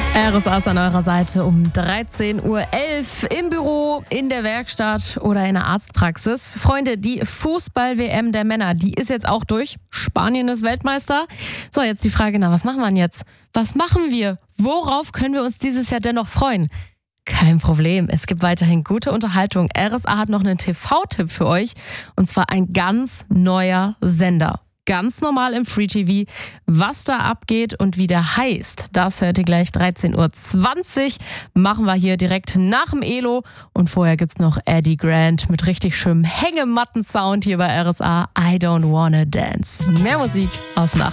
RSA ist an eurer Seite um 13.11 Uhr im Büro, in der Werkstatt oder in der Arztpraxis. Freunde, die Fußball-WM der Männer, die ist jetzt auch durch. Spanien ist Weltmeister. So, jetzt die Frage, was machen wir denn jetzt? Was machen wir? Worauf können wir uns dieses Jahr dennoch freuen? Kein Problem, es gibt weiterhin gute Unterhaltung. RSA hat noch einen TV-Tipp für euch, und zwar ein ganz neuer Sender. Ganz normal im Free TV. Was da abgeht und wie der heißt, das hört ihr gleich 13.20 Uhr. Machen wir hier direkt nach dem Elo. Und vorher gibt's noch Eddie Grant mit richtig schönem Hängematten-Sound hier bei RSA. I Don't Wanna Dance. Mehr Musik aus Nacht.